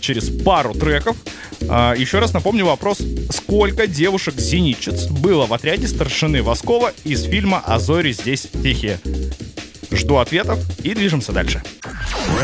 через пару треков. Еще раз напомню вопрос: сколько девушек-зенитчиц было в отряде старшины Воскова из фильма «А зори здесь тихие»? Жду ответов и движемся дальше.